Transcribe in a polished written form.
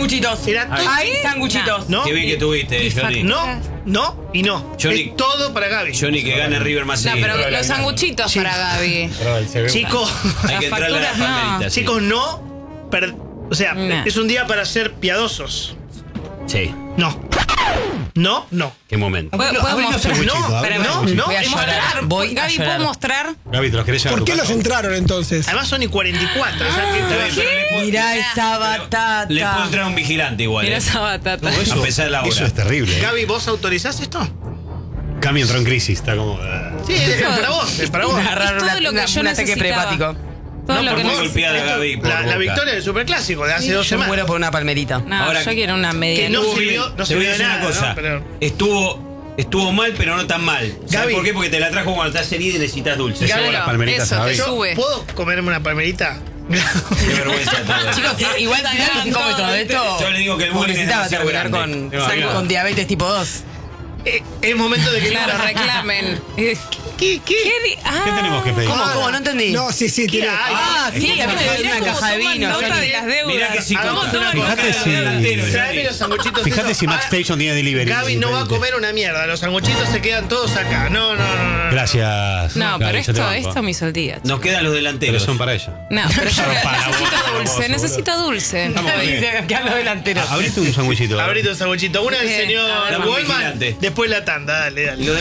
sanguchitos. Era todo. Hay sanguchitos. ¿No? Qué bien que tuviste, Johnny. No y no. Johnny- Es todo para Gaby. Johnny, que gane River más No, seguido. pero los sanguchitos Sí. para Gaby. Chicos, Hay que entrarle a las facturas no. palmeritas. sí. chicos, o sea, No. es un día para ser piadosos. Sí, No. qué momento. ¿Puedo abrí los mostrar? sanguchitos, abrí Espérame, los sanguchitos. Voy a mostrar. llorar. Voy a Gaby, llorar. ¿puedo mostrar? Gaby, ¿te los querés llevar? ¿Por qué los entraron entonces? Además son y 44. o sea, que Está bien, pero le puedo- Mirá esa batata. Le puedo entrar un vigilante igual. Mira esa batata. A pesar de la hora. Eso es terrible. Gaby, ¿vos autorizás esto? Cami entró en crisis, está como. Sí, es para vos. Es para vos. Agarrar Es todo lo que yo un ataque necesitaba. prepático. Todo No, lo por que Muy favor. golpeada Gaby por La Boca. victoria del superclásico de hace 2 Yo semanas. muero por una palmerita. No, Ahora, yo quiero una media. que no Estuvo sirvió- bien. no Te voy sirvió a decir de una nada, cosa. ¿no? Pero- Estuvo mal, pero no tan mal. ¿Sabes Gaby. por qué? Porque te la trajo cuando estás herida y necesitas dulce. Gaby, Llevo las palmeritas, eso, Gaby. te Yo, sube. ¿puedo comerme una palmerita? Qué vergüenza todo. Chicos, igual si no se come todo esto. Yo le digo que el bullying es necesitaba demasiado terminar grande. con diabetes tipo 2. Es momento de que Claro, reclamen. ¿Qué? Ah, ¿Qué tenemos que pedir? ¿Cómo? No entendí. No, sí, tiene. Ah, sí, a mí me dieron una caja de vino. nota Johnny. de las deudas. Mirá que sí, Hagamos conta. una Fíjate Conta si- de delantero, Tráeme Johnny. los sanguchitos. Fíjate esos. si Max Station tiene delivery. Gaby no va a diferente. comer una mierda. Los sanguchitos se quedan todos acá. No. Gracias. No, Gaby, pero yo te banco. esto me hizo el día. Nos quedan los Pero delanteros. son para ella. No, pero yo Para vos, necesito para vos, dulce, boludo. necesito dulce. Estamos bien. Dice que ando delantero. Abriste un sanguchito. Abrite un sanguchito. Una el Bien. señor Dame un Goldman, vigilante. después la tanda. Dale. Y los